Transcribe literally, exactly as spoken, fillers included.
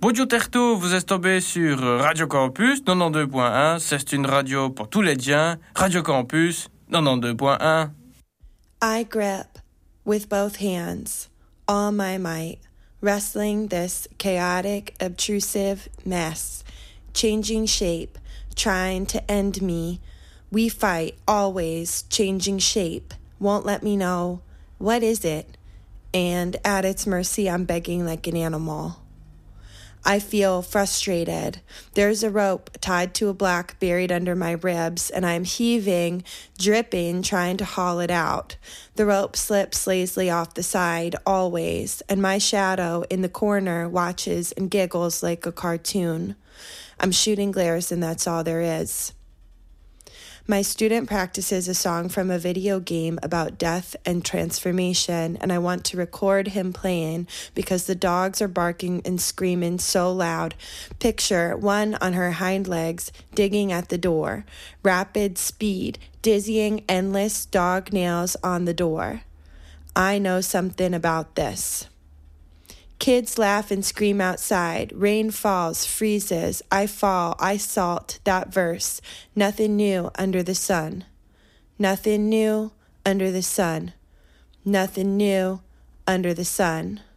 Bonjour Terto, vous êtes tombé sur Radio Campus quatre-vingt-douze point un. C'est une radio pour tous les diens. Radio Campus quatre-vingt-douze point un. I grip with both hands, all my might, wrestling this chaotic, obtrusive mess, changing shape, trying to end me. We fight, always changing shape, won't let me know. What is it? And at its mercy, I'm begging like an animal. I feel frustrated. There's a rope tied to a block buried under my ribs, and I'm heaving, dripping, trying to haul it out. The rope slips lazily off the side, always, and my shadow in the corner watches and giggles like a cartoon. I'm shooting glares, and that's all there is. My student practices a song from a video game about death and transformation, and I want to record him playing because the dogs are barking and screaming so loud. Picture one on her hind legs digging at the door. Rapid speed, dizzying, endless dog nails on the door. I know something about this. Kids laugh and scream outside. Rain falls, freezes. I fall, I salt. That verse. Nothing new under the sun. Nothing new under the sun. Nothing new under the sun.